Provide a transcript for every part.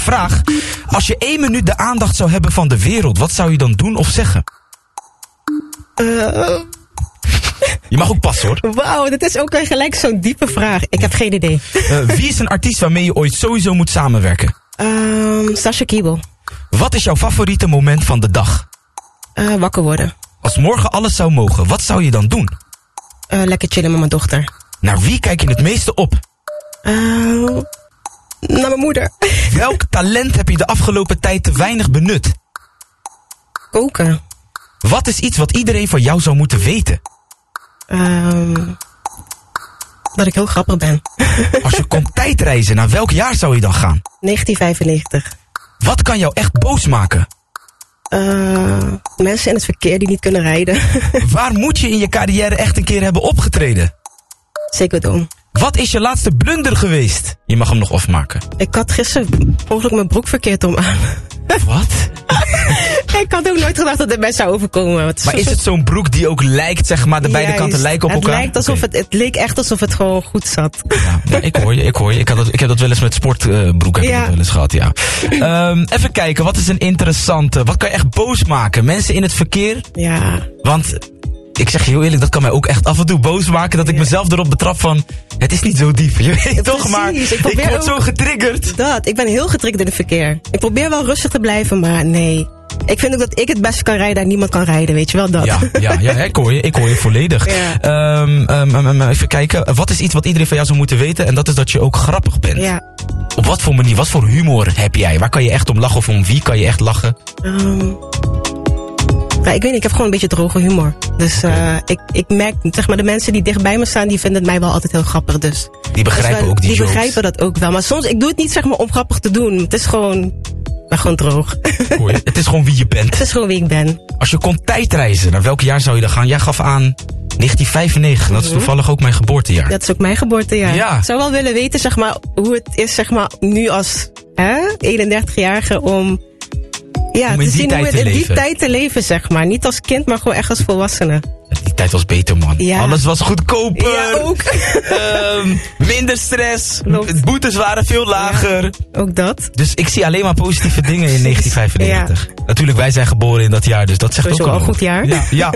vraag. Als je 1 minuut de aandacht zou hebben van de wereld, wat zou je dan doen of zeggen? Je mag ook passen, hoor. Wauw, dat is ook weer gelijk zo'n diepe vraag. Ik heb geen idee. Wie is een artiest waarmee je ooit sowieso moet samenwerken? Sasha Kiebel. Wat is jouw favoriete moment van de dag? Wakker worden. Als morgen alles zou mogen, wat zou je dan doen? Lekker chillen met mijn dochter. Naar wie kijk je het meeste op? Naar mijn moeder. Welk talent heb je de afgelopen tijd te weinig benut? Koken. Wat is iets wat iedereen van jou zou moeten weten? Dat ik heel grappig ben. Als je kon tijdreizen, naar welk jaar zou je dan gaan? 1995. Wat kan jou echt boos maken? Mensen in het verkeer die niet kunnen rijden. Waar moet je in je carrière echt een keer hebben opgetreden? Zeker doen. Wat is je laatste blunder geweest? Je mag hem nog afmaken. Ik had gisteren ongeluk mijn broek verkeerd om aan. Wat? Ik had ook nooit gedacht dat het mij zou overkomen. Maar is het zo'n broek die ook lijkt, zeg maar, de beide kanten lijken op elkaar? Het lijkt alsof het leek echt alsof het gewoon goed zat. Ja, ik hoor je. Ik heb dat wel eens met sportbroek wel eens gehad, ja. Even kijken, wat is een interessante? Wat kan je echt boos maken? Mensen in het verkeer? Ja. Want ik zeg je heel eerlijk, dat kan mij ook echt af en toe boos maken. Dat ik mezelf erop betrap van, het is niet zo diep. Je weet toch, maar ik word zo getriggerd. Ik ben heel getriggerd in het verkeer. Ik probeer wel rustig te blijven, maar nee. Ik vind ook dat ik het beste kan rijden en niemand kan rijden, weet je wel dat? Ja, ik hoor je volledig. Ja. Even kijken, wat is iets wat iedereen van jou zou moeten weten? En dat is dat je ook grappig bent. Ja. Op wat voor manier, wat voor humor heb jij? Waar kan je echt om lachen of om wie kan je echt lachen? Ik weet niet, ik heb gewoon een beetje droge humor. Dus ik merk, zeg maar, de mensen die dichtbij me staan, die vinden het mij wel altijd heel grappig. Dus die begrijpen ook die jokes. Die begrijpen dat ook wel. Maar soms, ik doe het niet, zeg maar, om grappig te doen. Het is gewoon, ik ben gewoon droog. Goeie. Het is gewoon wie je bent. Het is gewoon wie ik ben. Als je kon tijdreizen, naar welk jaar zou je dan gaan? Jij gaf aan 1995. Dat is toevallig ook mijn geboortejaar. Dat is ook mijn geboortejaar. Ja. Ik zou wel willen weten, zeg maar, hoe het is, zeg maar, nu als 31-jarige om te zien hoe het in die tijd te leven, zeg maar. Niet als kind, maar gewoon echt als volwassene. Die tijd was beter, man. Ja. Alles was goedkoper. Ja, ook. Minder stress. Klopt. Boetes waren veel lager. Ja, ook dat. Dus ik zie alleen maar positieve dingen in 1995. Ja. Natuurlijk, wij zijn geboren in dat jaar, dus dat zegt sowieso ook al een goed jaar. Ja.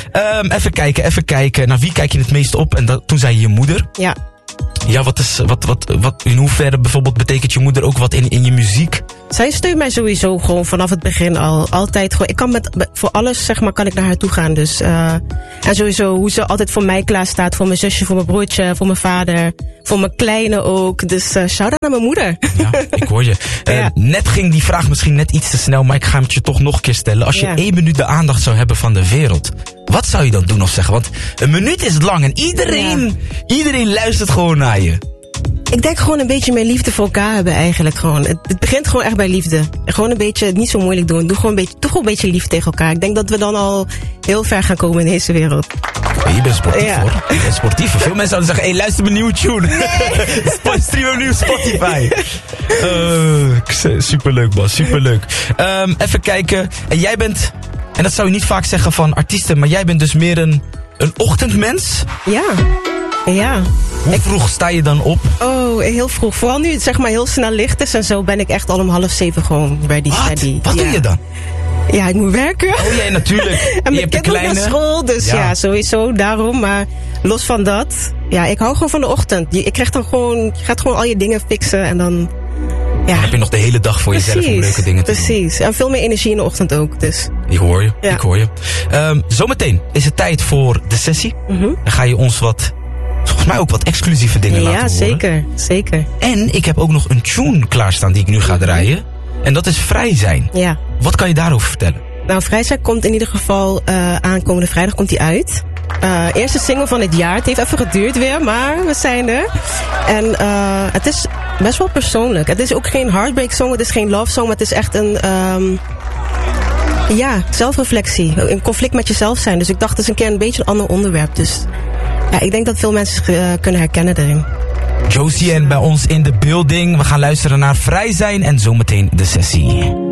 Even kijken. Naar wie kijk je het meest op? En toen zei je moeder. Ja. Ja, wat in hoeverre bijvoorbeeld betekent je moeder ook wat in je muziek? Zij steunt mij sowieso gewoon vanaf het begin al. Altijd gewoon. Ik kan voor alles, zeg maar, kan ik naar haar toe gaan. Dus, en sowieso hoe ze altijd voor mij klaar staat. Voor mijn zusje, voor mijn broertje, voor mijn vader. Voor mijn kleine ook. Dus shout-out naar mijn moeder. Ja, ik hoor je. Net ging die vraag misschien net iets te snel, maar ik ga het je toch nog een keer stellen. Als je 1 minuut de aandacht zou hebben van de wereld, wat zou je dan doen of zeggen? Want een minuut is lang en iedereen luistert gewoon naar je. Ik denk gewoon een beetje meer liefde voor elkaar hebben eigenlijk gewoon. Het begint gewoon echt bij liefde. Gewoon een beetje, niet zo moeilijk doen. Doe gewoon een beetje lief tegen elkaar. Ik denk dat we dan al heel ver gaan komen in deze wereld. Je bent sportief, hoor. Je bent sportief. Veel mensen zouden zeggen, luister mijn nieuwe tune. Nee. Stream hem nu op Spotify. Superleuk, Bas. Superleuk. Even kijken. En jij bent, en dat zou je niet vaak zeggen van artiesten, maar jij bent dus meer een ochtendmens? Ja. Hoe vroeg sta je dan op? Oh, heel vroeg. Vooral nu het zeg maar heel snel licht is en zo ben ik echt al om 6:30 gewoon ready. Wat doe je dan? Ja, ik moet werken. Oh ja, natuurlijk. En mijn kind moet naar school, dus ja, sowieso daarom. Maar los van dat, ja, ik hou gewoon van de ochtend. Je gaat gewoon al je dingen fixen en dan... Ja. Dan heb je nog de hele dag voor jezelf om leuke dingen te doen. Precies. En veel meer energie in de ochtend ook. Dus. Ik hoor je. Zometeen is het tijd voor de sessie. Dan ga je ons volgens mij ook wat exclusieve dingen laten horen. Ja, zeker. En ik heb ook nog een tune klaarstaan die ik nu ga draaien. En dat is Vrij Zijn. Ja. Wat kan je daarover vertellen? Nou, Vrij Zijn komt in ieder geval aankomende vrijdag komt die uit. Eerste single van het jaar. Het heeft even geduurd weer, maar we zijn er. En het is best wel persoonlijk. Het is ook geen heartbreak song, het is geen love song, maar het is echt een... zelfreflectie. Een conflict met jezelf zijn. Dus ik dacht, het is een keer een beetje een ander onderwerp. Dus ja, ik denk dat veel mensen kunnen herkennen erin. Josie en bij ons in de building. We gaan luisteren naar Vrij Zijn en zometeen de sessie.